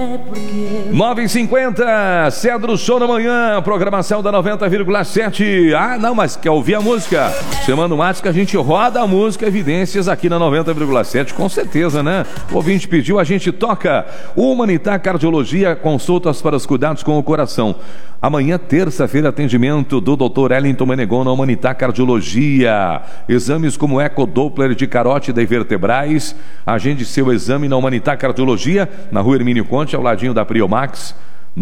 9h50, Cedro Show da Manhã, programação da 90,7. Ah, não, mas quer ouvir a música? Semana mais que a gente roda a música Evidências aqui na 90,7, com certeza, né? O ouvinte pediu, a gente toca. Humanitar Cardiologia, consultas para os cuidados com o coração. Amanhã, terça-feira, atendimento do Dr. Ellington Menegon na Humanitar Cardiologia. Exames como ecodoppler de carótida e vertebrais. Agende seu exame na Humanitar Cardiologia, na Rua Hermínio Conte, ao ladinho da Priomax.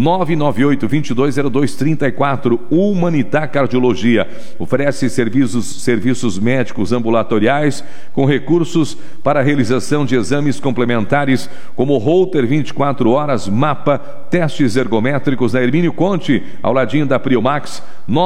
998-220234. Humanitar Cardiologia oferece serviços médicos ambulatoriais com recursos para a realização de exames complementares como Holter 24 horas, mapa, testes ergométricos na Hermínio Conte, ao ladinho da Priomax.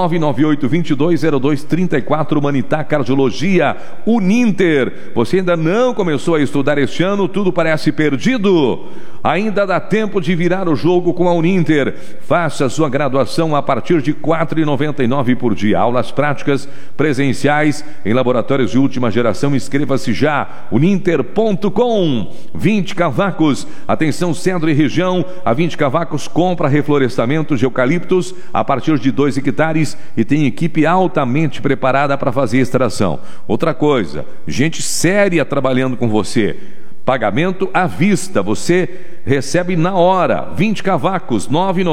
998-220234. Humanitar Cardiologia. Uninter. Você ainda não começou a estudar este ano? Tudo parece perdido? Ainda dá tempo de virar o jogo com a Uninter. Faça sua graduação a partir de R$ 4,99 por dia. Aulas práticas, presenciais, em laboratórios de última geração. Inscreva-se já. Uninter.com. 20 Cavacos. Atenção, Cedro e região. A 20 Cavacos compra reflorestamento de eucaliptos a partir de 2 hectares e tem equipe altamente preparada para fazer extração. Outra coisa, gente séria trabalhando com você. Pagamento à vista, você recebe na hora. 20 Cavacos,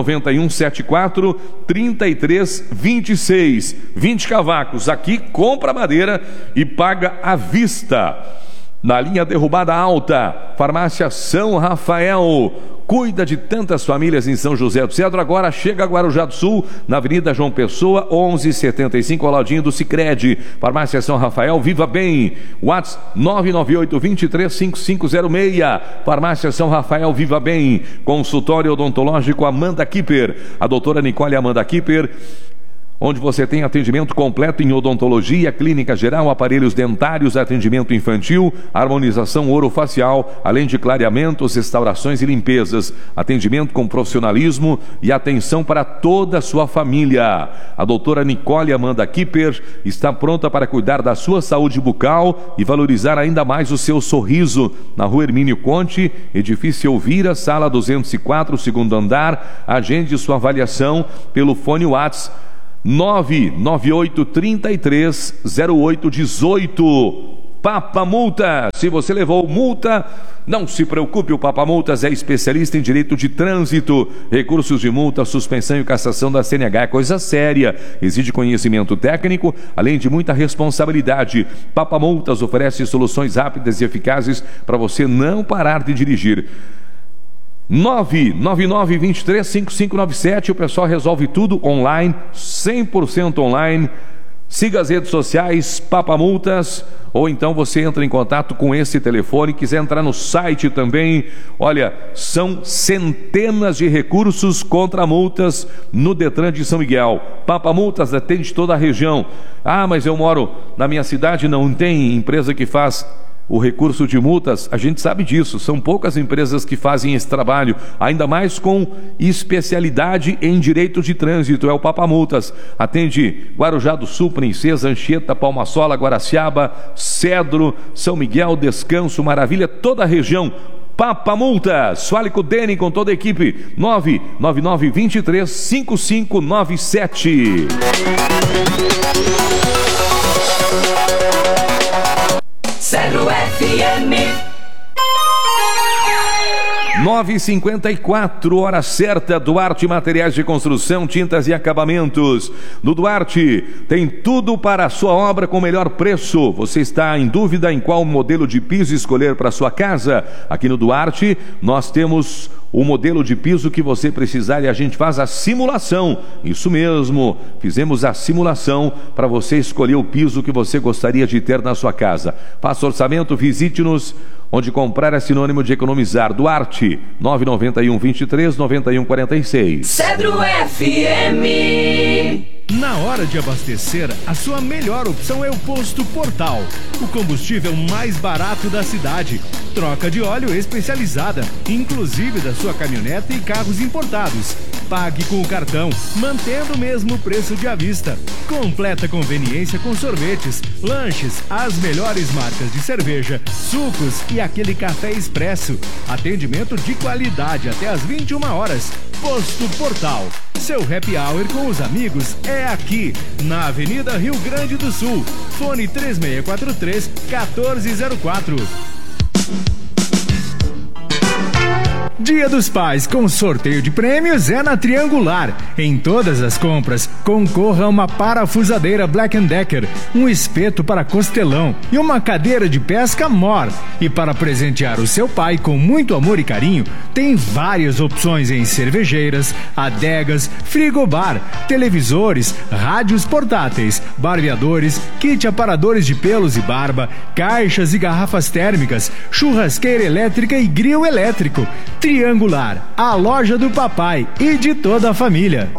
99174-3326. 20 Cavacos, aqui compra madeira e paga à vista. Na linha Derrubada Alta, Farmácia São Rafael. Cuida de tantas famílias em São José do Cedro. Agora chega a Guarujá do Sul, na Avenida João Pessoa, 1175, ao ladinho do Sicredi. Farmácia São Rafael, viva bem. WhatsApp 998-235506. Farmácia São Rafael, viva bem. Consultório odontológico Amanda Kipper. A doutora Nicole Amanda Kipper, onde você tem atendimento completo em odontologia, clínica geral, aparelhos dentários, atendimento infantil, harmonização orofacial, além de clareamentos, restaurações e limpezas, atendimento com profissionalismo e atenção para toda a sua família. A doutora Nicole Amanda Kipper está pronta para cuidar da sua saúde bucal e valorizar ainda mais o seu sorriso. Na Rua Hermínio Conte, edifício Elvira, sala 204, segundo andar. Agende sua avaliação pelo fone WhatsApp 998-330818. Papa Multas. Se você levou multa, não se preocupe, o Papa Multas é especialista em direito de trânsito, recursos de multa, suspensão e cassação da CNH. É coisa séria, exige conhecimento técnico, além de muita responsabilidade. Papa Multas oferece soluções rápidas e eficazes para você não parar de dirigir. 999-235597. O pessoal resolve tudo online, 100% online. Siga as redes sociais, Papa Multas, ou então você entra em contato com esse telefone. Quiser entrar no site também, olha, são centenas de recursos contra multas no Detran de São Miguel. Papa Multas atende toda a região. Ah, mas eu moro na minha cidade, não tem empresa que faz o recurso de multas. A gente sabe disso, são poucas empresas que fazem esse trabalho, ainda mais com especialidade em direito de trânsito. É o Papa Multas. Atende Guarujá do Sul, Princesa, Anchieta, Palma-Sola, Guaraciaba, Cedro, São Miguel, Descanso, Maravilha, toda a região. Papa Multas. Fale com o Deni, com toda a equipe. 999-235597. Cedro FM 9h54, hora certa. Duarte Materiais de Construção, Tintas e Acabamentos. No Duarte tem tudo para a sua obra com o melhor preço. Você está em dúvida em qual modelo de piso escolher para sua casa? Aqui no Duarte nós temos o modelo de piso que você precisar e a gente faz a simulação. Isso mesmo, fizemos a simulação para você escolher o piso que você gostaria de ter na sua casa. Faça orçamento, visite-nos. Onde comprar é sinônimo de economizar. Duarte, 991-23-9146. Cedro FM. Na hora de abastecer, a sua melhor opção é o Posto Portal. O combustível mais barato da cidade. Troca de óleo especializada, inclusive da sua caminhonete e carros importados. Pague com o cartão, mantendo o mesmo preço de à vista. Completa conveniência com sorvetes, lanches, as melhores marcas de cerveja, sucos e aquele café expresso. Atendimento de qualidade até às 21 horas. Posto Portal. Seu happy hour com os amigos é aqui, na Avenida Rio Grande do Sul. Fone 3643-1404. Dia dos Pais com sorteio de prêmios é na Triangular. Em todas as compras, concorra a uma parafusadeira Black & Decker, um espeto para costelão e uma cadeira de pesca Mor. E para presentear o seu pai com muito amor e carinho, tem várias opções em cervejeiras, adegas, frigobar, televisores, rádios portáteis, barbeadores, kit aparadores de pelos e barba, caixas e garrafas térmicas, churrasqueira elétrica e grill elétrico. Triangular, a loja do papai e de toda a família.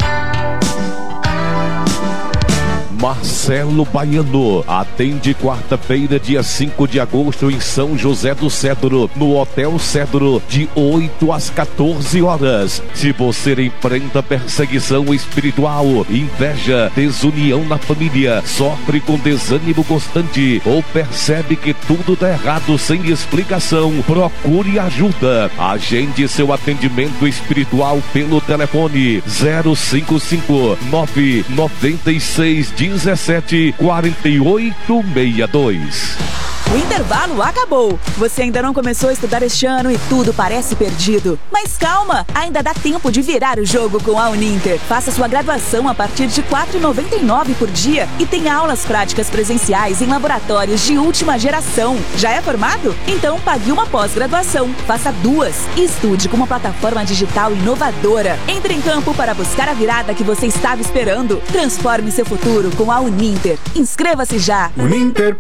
Marcelo Baiano atende quarta-feira, dia 5 de agosto, em São José do Cedro, no Hotel Cedro, de 8 às 14 horas. Se você enfrenta perseguição espiritual, inveja, desunião na família, sofre com desânimo constante ou percebe que tudo tá errado sem explicação, procure ajuda. Agende seu atendimento espiritual pelo telefone 055 996 17 48 62. O intervalo acabou. Você ainda não começou a estudar este ano e tudo parece perdido. Mas calma, ainda dá tempo de virar o jogo com a Uninter. Faça sua graduação a partir de R$ 4,99 por dia e tenha aulas práticas presenciais em laboratórios de última geração. Já é formado? Então pague uma pós-graduação. Faça duas e estude com uma plataforma digital inovadora. Entre em campo para buscar a virada que você estava esperando. Transforme seu futuro com a Uninter. Inscreva-se já. Uninter.